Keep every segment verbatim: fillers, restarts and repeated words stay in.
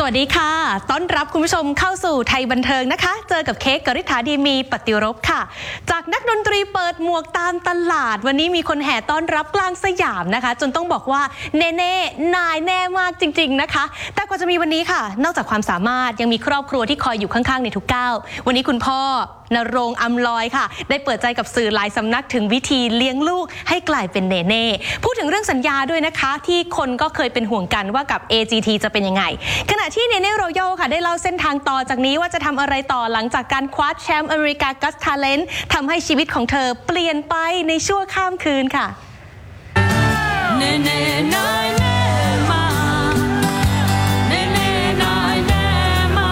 วัสดีค่ะต้อนรับคุณผู้ชมเข้าสู่ไทยบันเทิงนะคะเจอกับเค้กกฤษฐาดีมีปฏิรบค่ะจากนักดนตรีเปิดหมวกตามตลาดวันนี้มีคนแห่ต้อนรับกลางสยามนะคะจนต้องบอกว่าเน่เน่นายแน่มากจริงๆนะคะแต่กว่าจะมีวันนี้ค่ะนอกจากความสามารถยังมีครอบครัวที่คอยอยู่ข้างๆในทุกก้าววันนี้คุณพ่อนรงค์อำลอยค่ะได้เปิดใจกับสื่อหลายสำนักถึงวิธีเลี้ยงลูกให้กลายเป็นเนเน่พูดถึงเรื่องสัญญาด้วยนะคะที่คนก็เคยเป็นห่วงกันว่ากับ เอ จี ที จะเป็นยังไงขณะที่เนเน่โรยัลค่ะได้เล่าเส้นทางต่อจากนี้ว่าจะทำอะไรต่อหลังจากการคว้าแชมป์อเมริกาก็อต Talent ทำให้ชีวิตของเธอเปลี่ยนไปในชั่วข้ามคืนค่ะเนเน่นายแน่มาเนเน่นายแน่มา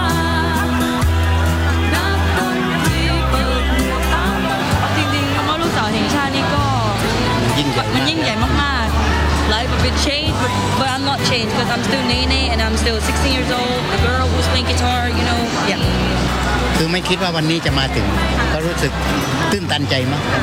นักดนตรีเปิดหมวกตามจริงๆคำว่าลูกสาวแห่งชาตินี่ก็มันยิ่งใหญ่มากๆ Life a bit changed but, but I'm not changed because I'm still Nene and I'm still sixteen years old the girl who's playing guitar you know yeah คือไม่คิดว่าวันนี้จะมาถึงก็รู้สึกตื้นตันใจมาก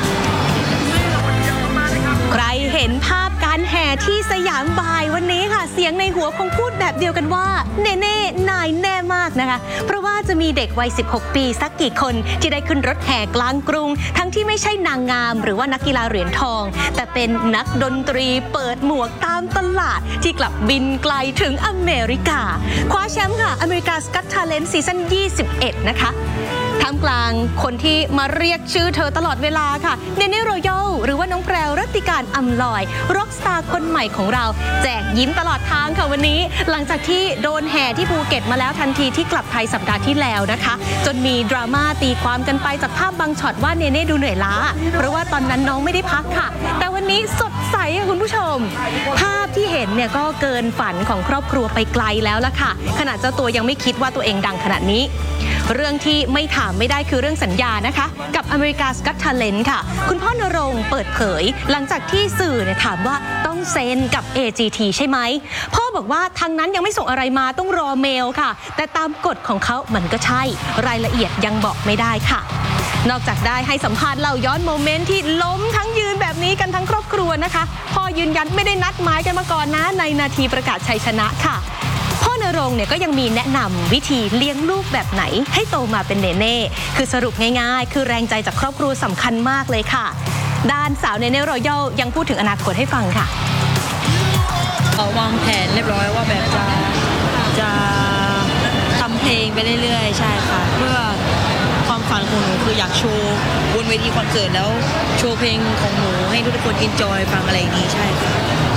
ใครเห็นภาพการแห่ที่สยามบ่ายวันนี้ค่ะเสียงในหัวคงพูดแบบเดียวกันว่าเนเน่นายแน่มากนะคะเพราะว่าจะมีเด็กวัยสิบหกปีสักกี่คนที่ได้ขึ้นรถแห่กลางกรุงทั้งที่ไม่ใช่นางงามหรือว่านักกีฬาเหรียญทองแต่เป็นนักดนตรีเปิดหมวกตามตลาดที่กลับบินไกลถึงอเมริกาคว้าแชมป์ค่ะอเมริกาก็อต Talent ซีซั่นยี่สิบเอ็ดนะคะท่ามกลางคนที่มาเรียกชื่อเธอตลอดเวลาค่ะเนเน่โรยัลหรือว่าน้องแพรวรัตติการอำลอยร็อกสตาร์คนใหม่ของเราแจกยิ้มตลอดทางค่ะวันนี้หลังจากที่โดนแห่ที่ภูเก็ตมาแล้วทันทีที่กลับไทยสัปดาห์ที่แล้วนะคะจนมีดราม่าตีความกันไปจากภาพบางช็อตว่าเนเน่ดูเหนื่อยล้าเพราะว่าตอนนั้นน้องไม่ได้พักค่ะแต่วันนี้สดใสค่ะคุณผู้ชมภาพที่เห็นเนี่ยก็เกินฝันของครอบครัวไปไกลแล้วล่ะค่ะขณะเจ้าตัวยังไม่คิดว่าตัวเองดังขนาดนี้เรื่องที่ไม่ถามไม่ได้คือเรื่องสัญญานะคะกับอเมริกาก็อต Talent ค่ะคุณพ่อนรงค์เปิดเผยหลังจากที่สื่อเนี่ยถามว่าต้องเซ็นกับ เอ จี ที ใช่ไหมพ่อบอกว่าทางนั้นยังไม่ส่งอะไรมาต้องรอเมลค่ะแต่ตามกฎของเขามันก็ใช่รายละเอียดยังบอกไม่ได้ค่ะนอกจากได้ให้สัมภาษณ์เล่าย้อนโมเมนต์ที่ล้มทั้งยืนแบบนี้กันทั้งครอบครัวนะคะพ่อยืนยันไม่ได้นัดหมายกันมาก่อนนะในนาทีประกาศชัยชนะค่ะพ่อนรงค์เนี่ยก็ยังมีแนะนำวิธีเลี้ยงลูกแบบไหนให้โตมาเป็นเนเน่คือสรุปง่ายๆคือแรงใจจากครอบครัวสำคัญมากเลยค่ะด้านสาวเนเน่โรยัลยังพูดถึงอนาคตให้ฟังค่ะวางแผนเรียบร้อยว่าแบบจะจะทำเพลงไปเรื่อยๆใช่ค่ะเพื่อความฝันของหนูคืออยากโชว์บนเวทีคอนเสิร์ตแล้วโชว์เพลงของหนูให้ทุกคนอินจอยฟังอะไรอย่างนี้ใช่ค่ะ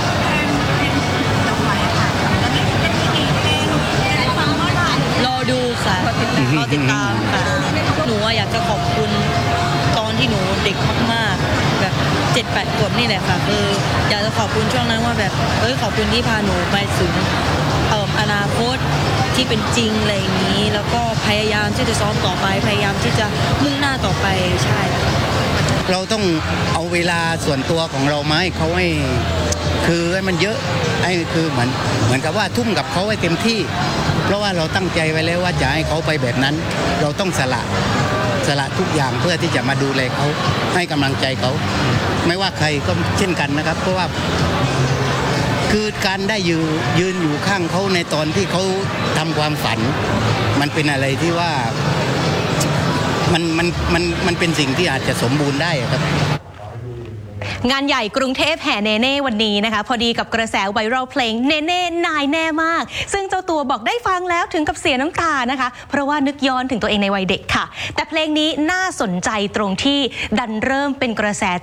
รอดูค่ะรอติดตามค่ะหนูอยากจะขอบคุณตอนที่หนูเด็กมากๆแบบเจ็ดแปดขวบนี่แหละค่ะคืออยากจะขอบคุณช่วงนั้นว่าแบบเอ้ยขอบคุณที่พาหนูไปถึงอนาคตที่เป็นจริงอะไรอย่างนี้แล้วก็พยายามที่จะซ้อมต่อไปพยายามที่จะมุ่งหน้าต่อไปใช่เราต้องเอาเวลาส่วนตัวของเรามาให้เขาให้คือให้มันเยอะไอ้คือเหมือนเหมือนกับว่าทุ่มกับเขาให้เต็มที่เพราะว่าเราตั้งใจไว้แล้วว่าจะให้เขาไปแบบนั้นเราต้องสละสละทุกอย่างเพื่อที่จะมาดูแลเขาให้กำลังใจเขาไม่ว่าใครก็เช่นกันนะครับเพราะว่าคือการได้ยืนยืนอยู่ข้างเขาในตอนที่เขาทำความฝันมันเป็นอะไรที่ว่ามันมันมันมันเป็นสิ่งที่อาจจะสมบูรณ์ได้ครับงานใหญ่กรุงเทพแห่เนเน่วันนี้นะคะพอดีกับกระแสไวรัลเพลงเนเน่นายแน่มากซึ่งเจ้าตัวบอกได้ฟังแล้วถึงกับเสียน้ำตานะคะเพราะว่านึกย้อนถึงตัวเองในวัยเด็กค่ะแต่เพลงนี้น่าสนใจตรงที่ดันเริ่มเป็นกระแส